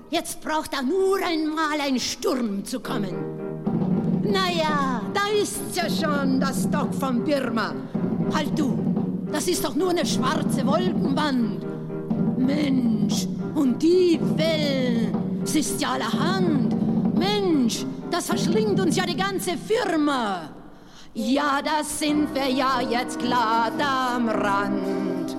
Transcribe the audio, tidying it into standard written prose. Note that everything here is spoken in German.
Jetzt braucht er nur einmal ein Sturm zu kommen. Naja, da ist's ja schon, das Dock von Birma. Halt du, das ist doch nur eine schwarze Wolkenwand. Mensch, und die Wellen, es ist ja allerhand. Mensch, das verschlingt uns ja die ganze Firma. Ja, da sind wir ja jetzt glatt am Rand.